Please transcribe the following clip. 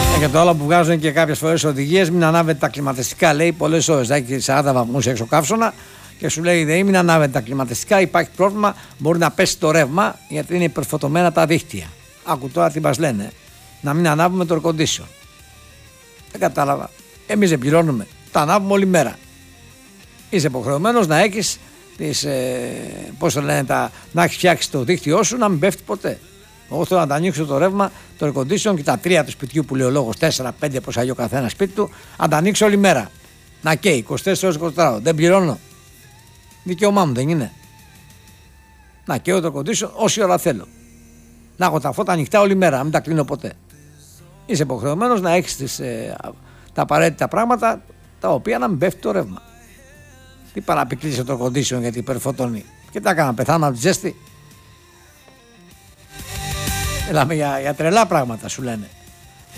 Και το άλλο που βγάζουν και κάποιες φορές οδηγίες, μην ανάβετε τα κλιματιστικά, λέει πολλές ώρες. Έχει 40 βαθμούς έξω καύσωνα και σου λέει δεν μην ανάβετε τα κλιματιστικά, υπάρχει πρόβλημα, μπορεί να πέσει το ρεύμα γιατί είναι υπερφορτωμένα τα δίκτυα. Άκου τώρα τι μας λένε, να μην ανάβουμε το air condition. Δεν κατάλαβα. Εμείς δεν πληρώνουμε, τα ανάβουμε όλη μέρα. Είσαι υποχρεωμένος να έχεις πώς το λένε, να έχεις φτιάξει το δίκτυό σου να μην πέφτει ποτέ. Εγώ θέλω να τα ανοίξω το ρεύμα, το air condition και τα 3 του σπιτιού που λέει ο λόγος, 4-5 πως αγιώ καθένα σπίτι του, να τα ανοίξω όλη μέρα. Να καίει 24 ώρες 24. Δεν πληρώνω. Δικαίωμά μου δεν είναι. Να καίω το air condition όση ώρα θέλω. Να έχω τα φώτα ανοιχτά όλη μέρα, να μην τα κλείνω ποτέ. Είσαι υποχρεωμένος να έχεις τα απαραίτητα πράγματα τα οποία να μην πέφτει το ρεύμα. Τι παραπικλείσει το air condition γιατί υπερφορτώνει. Και τα έκανα, πεθάνω από τη ζέστη. Έλαμε για τρελά πράγματα σου λένε.